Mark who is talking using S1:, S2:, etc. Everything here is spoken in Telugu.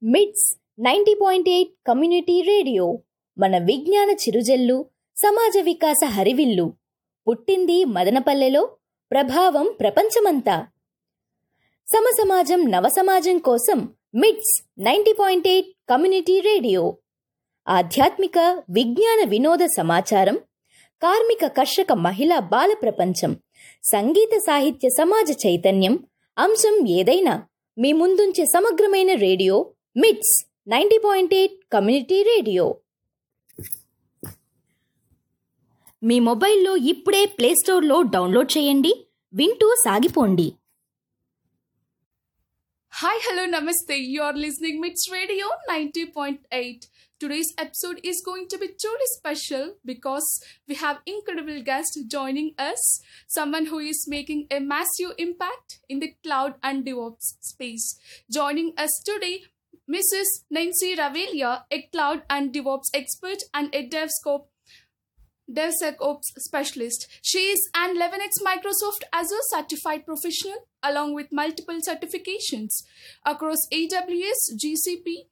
S1: మిట్స్ 90.8 కమ్యూనిటీ రేడియో మన విజ్ఞాన చిరుజల్లు సమాజ వికాస హరివిల్లు. పుట్టింది మదనపల్లెలో, ప్రభావం ప్రపంచమంతా. సమసమాజం నవసమాజం కోసం మిట్స్ 90.8 కమ్యూనిటీ రేడియో. ఆధ్యాత్మిక విజ్ఞాన వినోద సమాచారం, కార్మిక కర్షక మహిళా బాల ప్రపంచం, సంగీత సాహిత్య సమాజ చైతన్యం, అంశం ఏదైనా మీ ముందుంచే సమగ్రమైన రేడియో మిట్స్ 90.8 కమ్యూనిటీ రేడియో. మీ మొబైల్లో ఇప్పుడే ప్లేస్టోర్లో డౌన్లోడ్ చేయండి, వింటూ సాగిపోండి.
S2: Hi, hello, namaste. You are listening Mits Radio 90.8. Today's episode is going to be truly special because we have incredible guest joining us, someone who is making a massive impact in the cloud and DevOps space. Joining us today, Mrs. Nancy Ravelia, a cloud and DevOps expert and a DevSecOps specialist. She is an 11x Microsoft Azure certified professional along with multiple certifications across AWS, GCP,